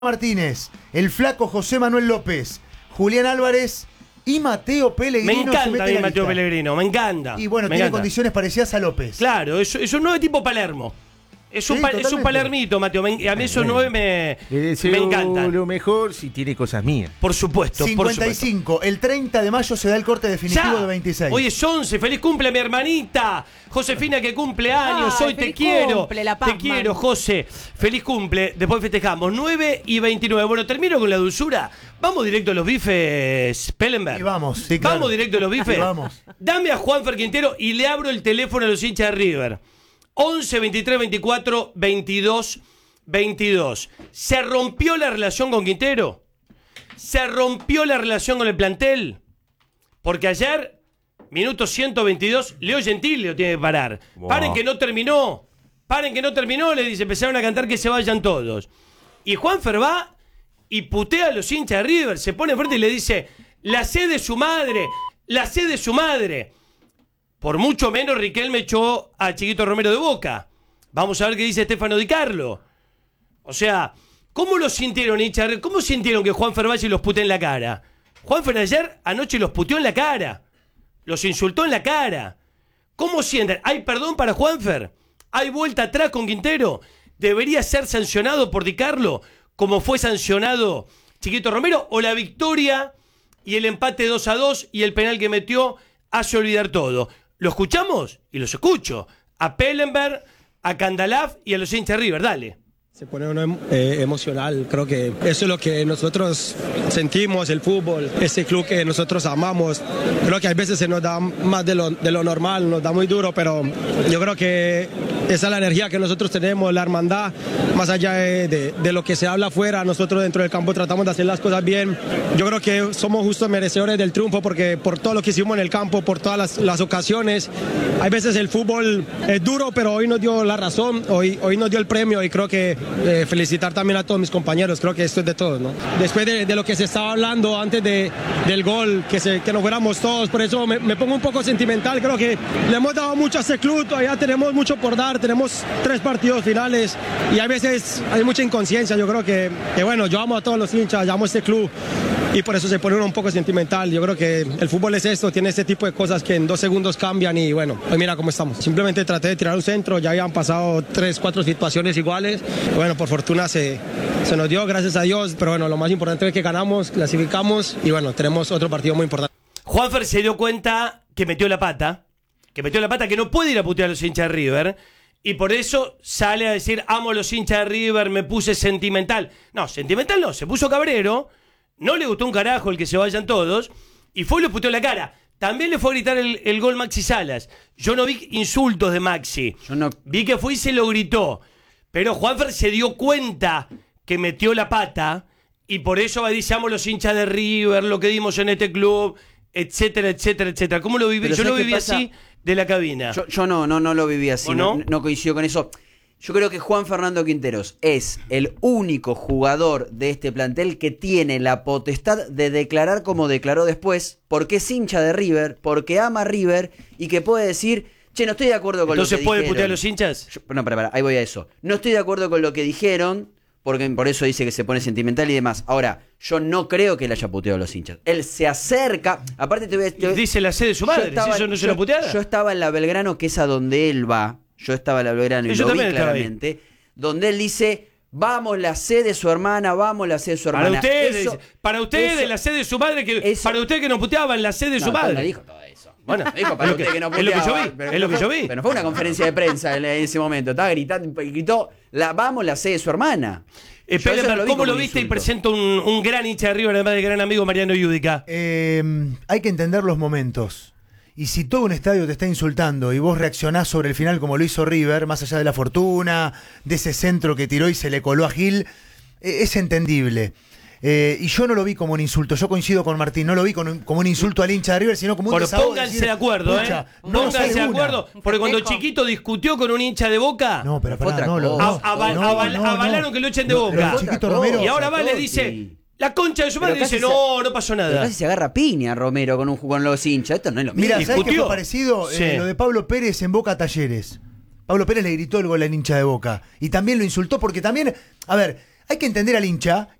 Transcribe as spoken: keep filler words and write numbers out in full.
Martínez, el flaco José Manuel López, Julián Álvarez y Mateo Pellegrino. Me encanta a mí Mateo Pellegrino, me encanta. Y bueno, me tiene encanta. condiciones parecidas a López. Claro, es, es un nueve tipo Palermo. Es un, Sí, pa, es un palermito, Mateo. Me, a mí esos nueve me, me encantan. Lo mejor si tiene cosas mías. Por supuesto, cincuenta y cinco. Por supuesto. El treinta de mayo se da el corte definitivo Ya. de veintiséis. Hoy es once. Feliz cumple mi hermanita Josefina, que cumple años. Ay, Hoy te feliz quiero. cumple, la te Pazman. quiero, José. Feliz cumple. Después festejamos. nueve y veintinueve. Bueno, termino con la dulzura. Vamos directo a los bifes, Pellenberg. Y vamos, sí, claro. Vamos directo a los bifes. Y vamos. Dame a Juanfer Quintero y le abro el teléfono a los hinchas de River. once, veintitrés, veinticuatro, veintidós, veintidós. ¿Se rompió la relación con Quintero? ¿Se rompió la relación con el plantel? Porque ayer, minuto ciento veintidós, Leo Gentile lo tiene que parar. Wow. Paren que no terminó. Paren que no terminó, le dice. Empezaron a cantar que se vayan todos. Y Juanfer va y putea a los hinchas de River. Se pone enfrente y le dice: la sed de su madre, la sed de su madre. Por mucho menos Riquelme echó a Chiquito Romero de Boca. Vamos a ver qué dice Stefano Di Carlo. O sea, ¿cómo lo sintieron, hincha? ¿Cómo sintieron que Juanfer vaya y los putee en la cara? Juanfer ayer anoche los puteó en la cara. Los insultó en la cara. ¿Cómo sienten? ¿Hay perdón para Juanfer? ¿Hay vuelta atrás con Quintero? ¿Debería ser sancionado por Di Carlo como fue sancionado Chiquito Romero? ¿O la victoria y el empate dos a dos y el penal que metió hace olvidar todo? ¿Lo escuchamos? Y los escucho. A Pellenberg, a Candalaf y a los hinchas de River. Dale. Se pone uno eh, emocional, creo que eso es lo que nosotros sentimos, el fútbol, ese club que nosotros amamos. Creo que a veces se nos da más de lo, de lo normal, nos da muy duro, pero yo creo que esa es la energía que nosotros tenemos, la hermandad, más allá de, de, de lo que se habla afuera, nosotros dentro del campo tratamos de hacer las cosas bien. Yo creo que somos justos merecedores del triunfo porque por todo lo que hicimos en el campo, por todas las, las ocasiones, hay veces el fútbol es duro, pero hoy nos dio la razón, hoy, hoy nos dio el premio y creo que Eh, felicitar también a todos mis compañeros, creo que esto es de todos, ¿no? Después de, de lo que se estaba hablando antes de, del gol, que, se, que nos fuéramos todos, por eso me, me pongo un poco sentimental, creo que le hemos dado mucho a este club, todavía tenemos mucho por dar, tenemos tres partidos finales y a veces hay mucha inconsciencia, yo creo que, que bueno, yo amo a todos los hinchas, yo amo a este club y por eso se pone uno un poco sentimental, yo creo que el fútbol es esto, tiene este tipo de cosas que en dos segundos cambian y bueno, hoy mira cómo estamos, simplemente traté de tirar un centro, ya habían pasado tres, cuatro situaciones iguales, bueno, por fortuna se, se nos dio, gracias a Dios, pero bueno, lo más importante es que ganamos, clasificamos y bueno, tenemos otro partido muy importante. Juanfer se dio cuenta que metió la pata, que metió la pata, que no puede ir a putear a los hinchas de River, y por eso sale a decir: amo a los hinchas de River, me puse sentimental. No, sentimental no, se puso cabrero, no le gustó un carajo el que se vayan todos, y fue y lo puteó en la cara. También le fue a gritar el, el gol Maxi Salas. Yo no vi insultos de Maxi, Yo no... vi que fue y se lo gritó. Pero Juanfer se dio cuenta que metió la pata y por eso decíamos los hinchas de River, lo que dimos en este club, etcétera, etcétera, etcétera. ¿Cómo lo viví? Pero Yo lo ¿sabes qué viví pasa? así de la cabina. Yo, yo no, no, no lo viví así, ¿O no? no? no coincido con eso. Yo creo que Juan Fernando Quinteros es el único jugador de este plantel que tiene la potestad de declarar como declaró después, porque es hincha de River, porque ama a River y que puede decir: che, no estoy de acuerdo con Entonces, lo que ¿puede dijeron. putear a los hinchas? Yo- no, para, para, ahí voy a eso. No estoy de acuerdo con lo que dijeron, porque por eso dice que se pone sentimental y demás. Ahora, yo no creo que él haya puteado a los hinchas. Él se acerca, aparte te voy a... te voy- Dice la sede de su yo madre, estaba- si eso no se yo- lo puteara. Yo estaba en la Belgrano, que es a donde él va. Yo estaba en la Belgrano y Yo lo vi también estaba ahí. claramente. Donde él dice: vamos, la sede de su hermana, vamos, la sede de su hermana. Para ustedes, Eso- para ustedes, eso- la sede de su madre, que eso- para ustedes que nos puteaban la sede de No, su madre. no dijo todo eso. Bueno, No dijo para es lo usted que- que no es lo que yo puteaba, vi, pero es lo no que yo fue- vi. Pero no fue una conferencia de prensa en ese momento. Estaba gritando, gritó: la, vamos, la sede de su hermana. Eh, Yo eso Pellenberg, vi ¿cómo como lo un viste? Y insulto. presento un, un gran hincha de River, además del gran amigo Mariano Yudica. Eh, hay que entender los momentos. Y si todo un estadio te está insultando y vos reaccionás sobre el final como lo hizo River, más allá de la fortuna, de ese centro que tiró y se le coló a Gil, eh, es entendible. Eh, y yo no lo vi como un insulto, yo coincido con Martín, no lo vi con un- como un insulto al hincha de River, sino como un Bueno, desahogo pónganse decir, de acuerdo, "Pucha, ¿eh? no Pónganse sale de una". acuerdo, porque cuando festejo. Chiquito discutió con un hincha de Boca, No, pero Fue pará, otra no, lo, cosa. no, a- aval- no, aval- no, no. avalaron que lo echen de Lo- Boca. lo de Chiquito Romero. Y ahora va y le Totti. dice: la concha de su Pero madre, dice: casi no, no pasó Pero nada. casi se agarra piña Romero con un con los hinchas. Esto no es lo mismo. Mira, ¿sabes qué discutió? fue parecido? Sí. Eh, lo de Pablo Pérez en Boca Talleres. Pablo Pérez le gritó el gol al hincha de Boca. Y también lo insultó porque también, a ver, hay que entender al hincha